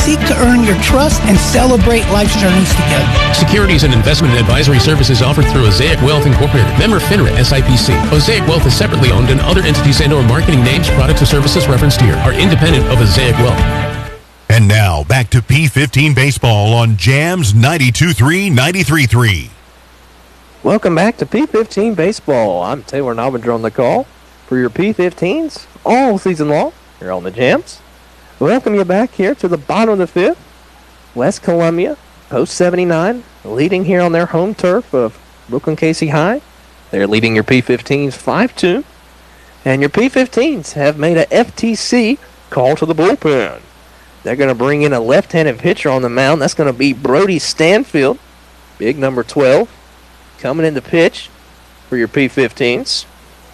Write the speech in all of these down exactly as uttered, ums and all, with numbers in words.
seek to earn your trust and celebrate life's journeys together. Securities and investment advisory services offered through Osaic Wealth Incorporated. Member FINRA S I P C. Osaic Wealth is separately owned, and other entities and or marketing names, products, or services referenced here are independent of Osaic Wealth. And now, back to P fifteen Baseball on Jams ninety-two point three, ninety-three point three. Welcome back to P fifteen Baseball. I'm Taylor Nobinger on the call for your P fifteens all season long here on the Jams. Welcome you back here to the bottom of the fifth. West Columbia, post seventy-nine, leading here on their home turf of Brooklyn-Cayce High. They're leading your P fifteens five two. And your P fifteens have made a F T C call to the bullpen. They're going to bring in a left-handed pitcher on the mound. That's going to be Brody Stanfield, big number twelve, coming in to pitch for your P fifteens.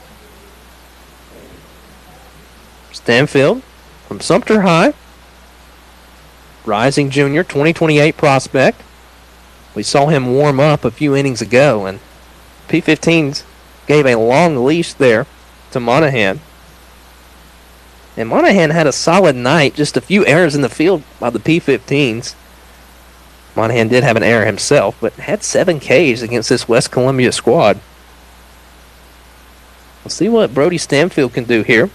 Stanfield from Sumter High, rising junior, twenty twenty-eight prospect. We saw him warm up a few innings ago, and P fifteens gave a long leash there to Monahan. And Monahan had a solid night, just a few errors in the field by the P fifteens. Monahan did have an error himself, but had seven Ks against this West Columbia squad. We'll see what Brody Stanfield can do here,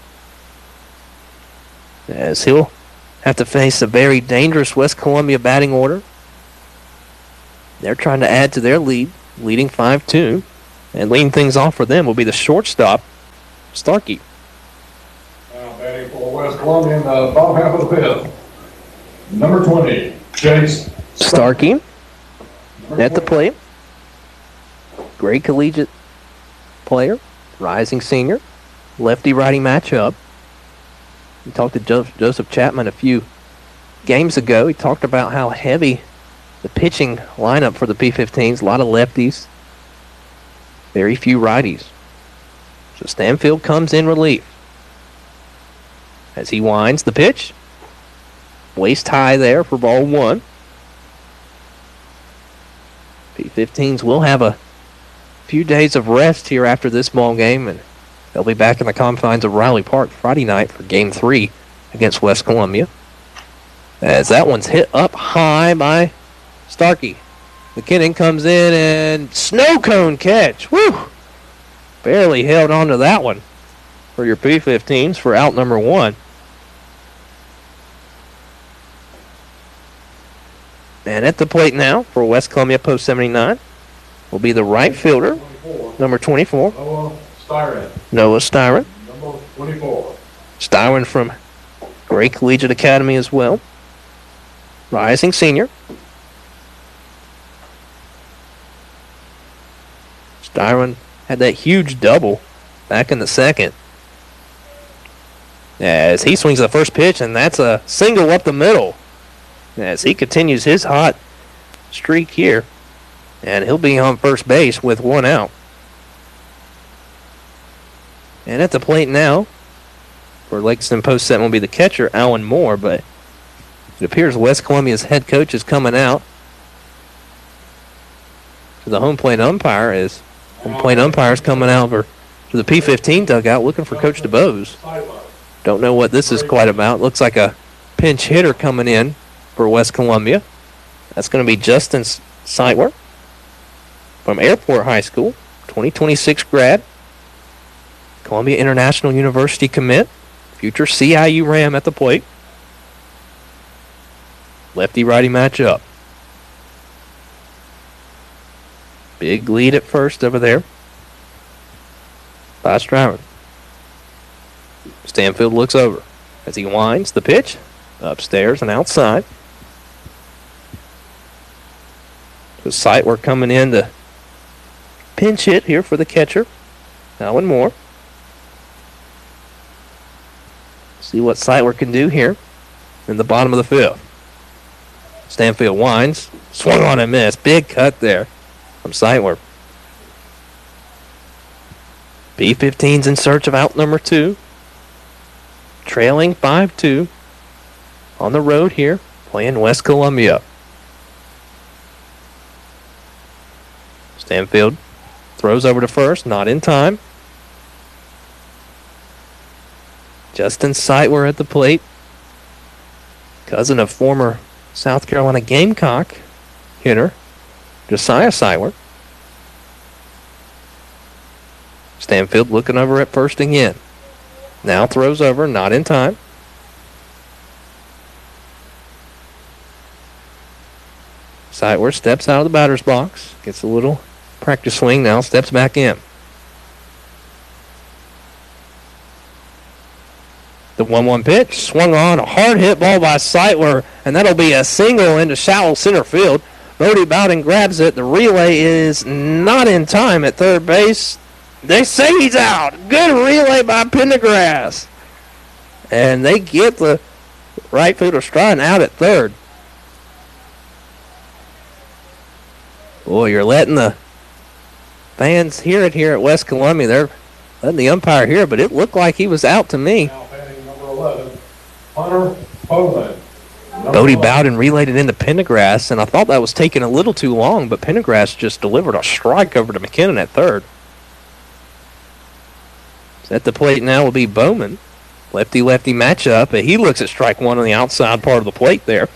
as he'll have to face a very dangerous West Columbia batting order. They're trying to add to their lead, leading five two. And leading things off for them will be the shortstop, Starkey. Now batting for West Columbia in the bottom half of the fifth, number twenty, Chase Starkey at the plate. Great collegiate player, rising senior, lefty-righty matchup. We talked to jo- Joseph Chapman a few games ago. He talked about how heavy the pitching lineup for the P fifteens, a lot of lefties, very few righties. So Stanfield comes in relief as he winds the pitch. Waist high there for ball one. P fifteens will have a few days of rest here after this ball game, and they'll be back in the confines of Riley Park Friday night for game three against West Columbia. As that one's hit up high by Starkey. McKinnon comes in and snow cone catch. Woo! Barely held on to that one for your P fifteens for out number one. And at the plate now for West Columbia post seventy-nine will be the right fielder, number twenty-four. Noah Styron. Noah Styron. Number twenty-four. Styron from Great Collegiate Academy as well. Rising senior. Styron had that huge double back in the second, as he swings the first pitch, and that's a single up the middle as he continues his hot streak here, and he'll be on first base with one out. And at the plate now for Lexington post seven will be the catcher, Alan Moore, but it appears West Columbia's head coach is coming out to the home plate umpire, as home plate umpire is coming out for, to the P fifteen dugout looking for Coach DeBose. Don't know what this is quite about. Looks like a pinch hitter coming in for West Columbia. That's going to be Justin Sightworth from Airport High School, twenty twenty-six grad, Columbia International University commit, future C I U Ram at the plate. Lefty-righty matchup. Big lead at first over there by Stroud. Stanfield looks over as he winds the pitch upstairs and outside. So Sightworth coming in to pinch hit here for the catcher, Alan Moore. See what Sightworth can do here in the bottom of the fifth. Stanfield winds, swung on and missed. Big cut there from Sightworth. P fifteen's in search of out number two. Trailing five two on the road here, playing West Columbia. Stanfield throws over to first, not in time. Justin Sightworth at the plate. cousin of former South Carolina Gamecock hitter Josiah Seitler. Stanfield looking over at first again. Now throws over, not in time. Seitler steps out of the batter's box, gets a little practice swing, now steps back in. The one one pitch, swung on, a hard hit ball by Seitler, and that'll be a single into shallow center field. Bodie Bowden grabs it. The relay is not in time at third base. They say he's out. Good relay by Pendergrass. And they get the right fielder Stratton out at third. Boy, you're letting the fans hear it here at West Columbia. They're letting the umpire hear it, but it looked like he was out to me. Now batting number eleven, Hunter Bowman. Bodie Bowden relayed it into Pendergrass, and I thought that was taking a little too long, but Pendergrass just delivered a strike over to McKinnon at third. At the plate now will be Bowman. Lefty-lefty matchup, and he looks at strike one on the outside part of the plate there.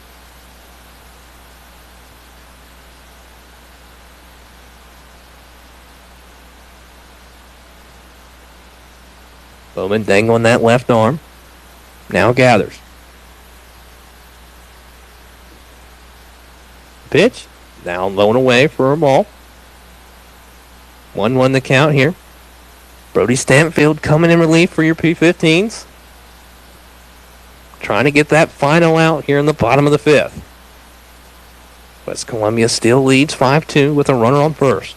Bowman dangling that left arm. Now gathers. Pitch. Down low and away for a ball. one one the count here. Brody Stanfield coming in relief for your P fifteens. Trying to get that final out here in the bottom of the fifth. West Columbia still leads five two with a runner on first.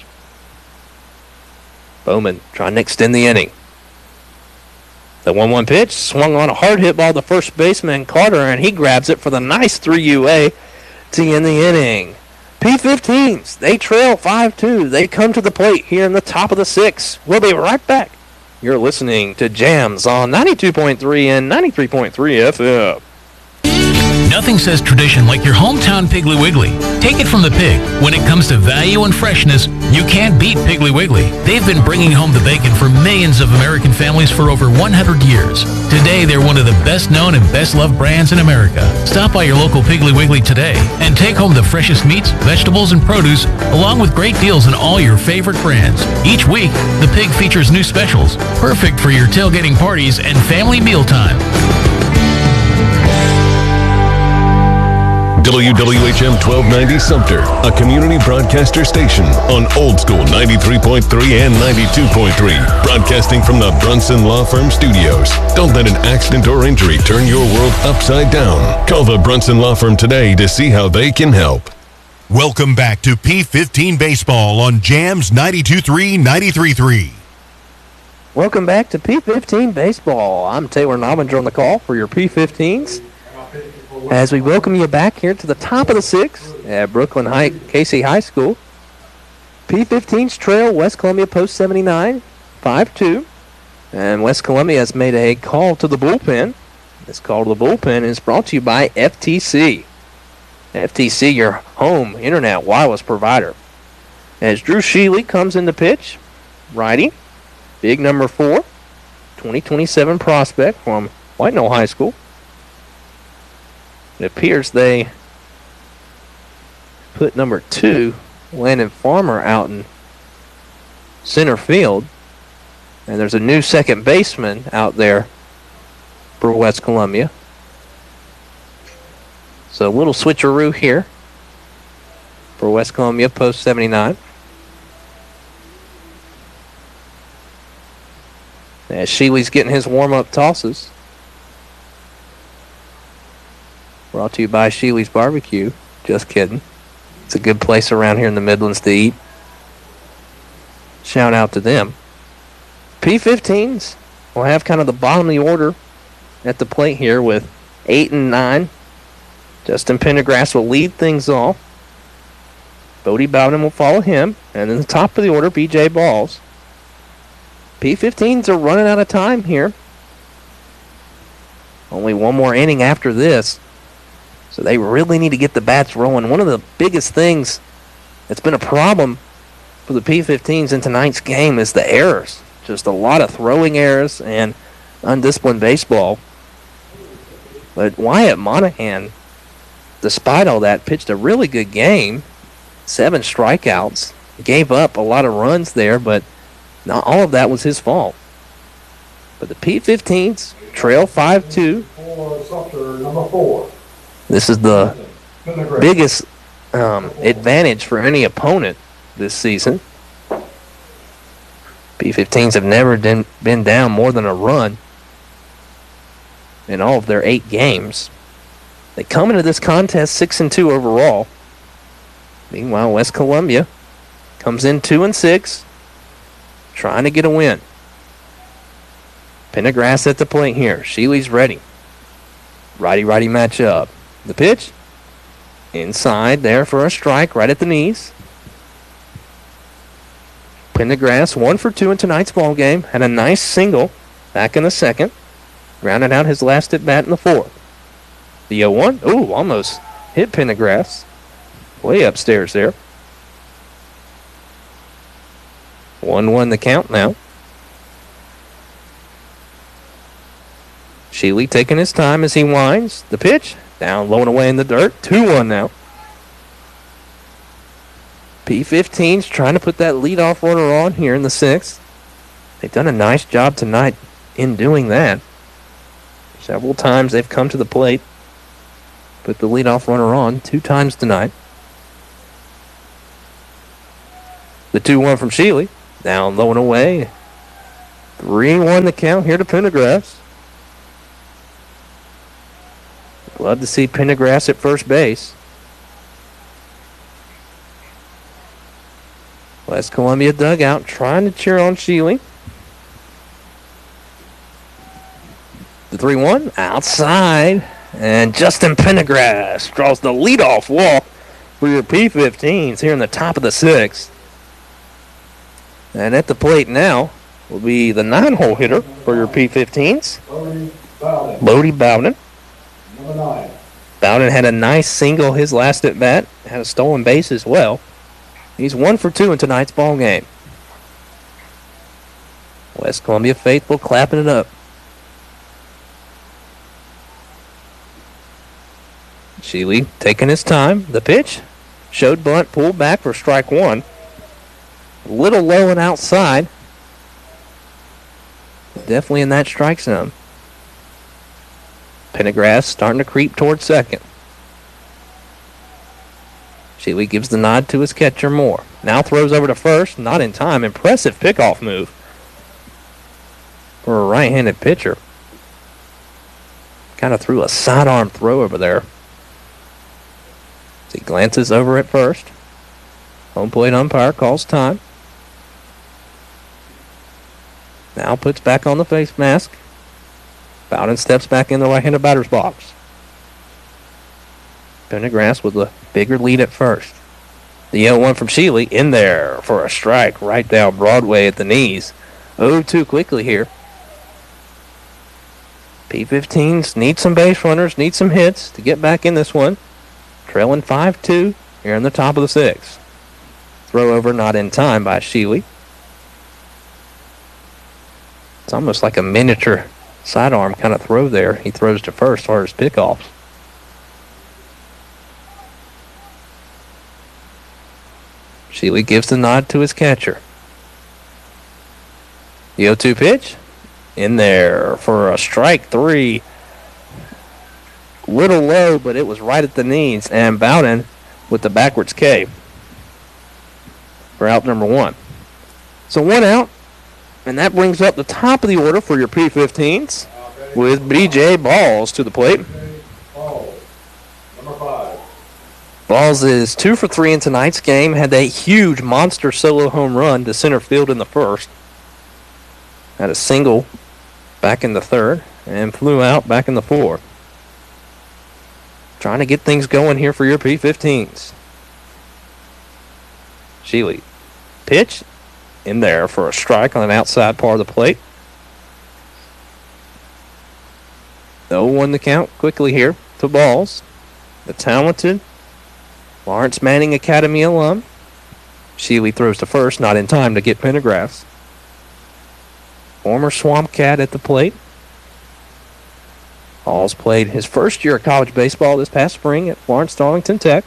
Bowman trying to extend the inning. The one one pitch, swung on a hard hit ball to first baseman Carter, and he grabs it for the nice three U A to end the inning. P fifteens, they trail five two. They come to the plate here in the top of the sixth. We'll be right back. You're listening to Jams on ninety-two point three and ninety-three point three F M. Nothing says tradition like your hometown Piggly Wiggly. Take it from the pig. When it comes to value and freshness, you can't beat Piggly Wiggly. They've been bringing home the bacon for millions of American families for over one hundred years. Today, they're one of the best-known and best-loved brands in America. Stop by your local Piggly Wiggly today and take home the freshest meats, vegetables, and produce, along with great deals on all your favorite brands. Each week, the pig features new specials, perfect for your tailgating parties and family mealtime. W W H M twelve ninety Sumter, a community broadcaster station on Old School ninety-three point three and ninety-two point three, broadcasting from the Brunson Law Firm studios. Don't let an accident or injury turn your world upside down. Call the Brunson Law Firm today to see how they can help. Welcome back to P fifteen Baseball on Jams ninety-two point three, ninety-three point three. Welcome back to P fifteen Baseball. I'm Taylor Nobinger on the call for your P fifteens. As we welcome you back here to the top of the sixth at Brooklyn High, Casey High School. P fifteens trail West Columbia Post seventy-nine, five two. And West Columbia has made a call to the bullpen. This call to the bullpen is brought to you by F T C. F T C, your home internet wireless provider. As Drew Sheely comes in to pitch, righty, big number four, twenty twenty-seven prospect from White Knoll High School. It appears they put number two, Landon Farmer, out in center field. And there's a new second baseman out there for West Columbia. So a little switcheroo here for West Columbia Post seventy-nine. As Sheely's getting his warm-up tosses. Brought to you by Sheely's Barbecue. Just kidding. It's a good place around here in the Midlands to eat. Shout out to them. P fifteens will have kind of the bottom of the order at the plate here with eight and nine. Justin Pendergrass will lead things off. Bodie Bowden will follow him. And in the top of the order, B J Balls. P fifteens are running out of time here. Only one more inning after this. So they really need to get the bats rolling. One of the biggest things that's been a problem for the P fifteens in tonight's game is the errors. Just a lot of throwing errors and undisciplined baseball. But Wyatt Monahan, despite all that, pitched a really good game. Seven strikeouts. Gave up a lot of runs there, but not all of that was his fault. But the P fifteens trail five two. For Sumter, number four. This is the biggest um, advantage for any opponent this season. P fifteens have never been, been down more than a run in all of their eight games. They come into this contest six and two overall. Meanwhile, West Columbia comes in two and six, trying to get a win. Pendergrass at the plate here. Sheely's ready. Righty-righty matchup. The pitch. Inside there for a strike right at the knees. Pendergrass one for two in tonight's ball game. Had a nice single back in the second. Grounded out his last at bat in the fourth. The oh one. Ooh, almost hit Pendergrass. Way upstairs there. one one the count now. Sheely taking his time as he winds. The pitch. Down low and away in the dirt. two one now. P fifteens trying to put that leadoff runner on here in the sixth. They've done a nice job tonight in doing that. Several times they've come to the plate. Put the leadoff runner on two times tonight. The two one from Sheely. Down low and away. three one the count here to Pendergrass. Love to see Pendergrass at first base. West Columbia dugout trying to cheer on Sheely. The three one outside. And Justin Pendergrass draws the leadoff walk for your P fifteens here in the top of the sixth. And at the plate now will be the nine-hole hitter for your P fifteens. Lodi Bowden. Lodi Bowden. Number nine. Bowden had a nice single his last at bat. Had a stolen base as well. He's one for two in tonight's ball game. West Columbia faithful clapping it up. Sheely taking his time. The pitch. Showed bunt, pulled back for strike one. A little low and outside. Definitely in that strike zone. Pendergrass starting to creep towards second. Sheely gives the nod to his catcher Moore. Now throws over to first. Not in time. Impressive pickoff move for a right-handed pitcher. Kind of threw a sidearm throw over there. He glances over at first. Home plate umpire calls time. Now puts back on the face mask. Bowden steps back in the right-handed batter's box. Pendergrass with a bigger lead at first. The oh one from Sheely in there for a strike right down Broadway at the knees. oh two quickly here. P fifteens need some base runners, need some hits to get back in this one. Trailing five two here in the top of the sixth. Throw over not in time by Sheely. It's almost like a miniature sidearm kind of throw there. He throws to first for his pickoffs. Sheely gives the nod to his catcher. The oh two pitch. In there for a strike three. Little low, but it was right at the knees. And Bowden with the backwards K for out number one. So one out. And that brings up the top of the order for your P fifteens with B J Balls to the plate. Balls. Number five. Balls is two for three in tonight's game. Had a huge monster solo home run to center field in the first. Had a single back in the third and flew out back in the fourth. Trying to get things going here for your P fifteens. Sheely. Pitch. In there for a strike on an outside part of the plate. The oh one the count quickly here to Balls. The talented Lawrence Manning Academy alum. Sheely throws to first, not in time to get Pendergrass. Former Swamp Cat at the plate. Halls played his first year of college baseball this past spring at Florence Darlington Tech.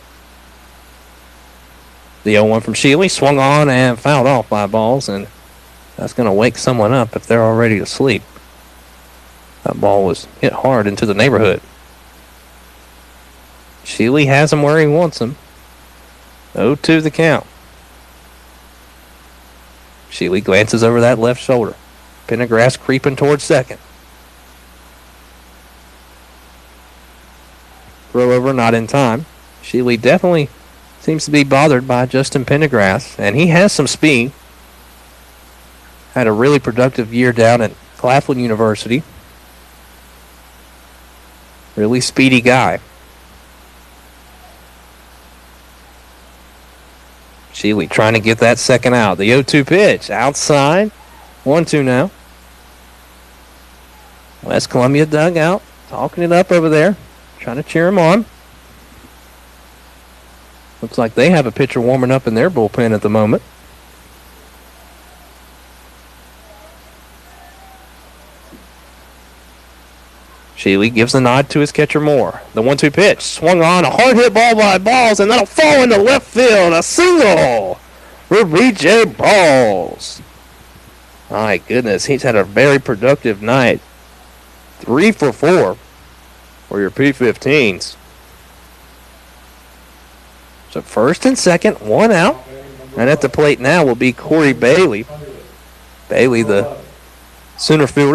The oh one from Sheely swung on and fouled off by Balls, and that's going to wake someone up if they're already asleep. That ball was hit hard into the neighborhood. Sheely has him where he wants him. oh two the count. Sheely glances over that left shoulder. Pendergrass creeping towards second. Throw over, not in time. Sheely definitely seems to be bothered by Justin Pendergrass, and he has some speed. Had a really productive year down at Claflin University. Really speedy guy. Sheely trying to get that second out. The oh two pitch outside. one two now. West Columbia dugout. Talking it up over there. Trying to cheer him on. Looks like they have a pitcher warming up in their bullpen at the moment. Sheely gives the nod to his catcher Moore. The one two pitch. Swung on. A hard hit ball by Balls, and that'll fall into left field. A single for B J Balls. My goodness, he's had a very productive night. Three for four for your P fifteens. So first and second, one out. And at the plate now will be Corey Bailey. Bailey, the center fielder.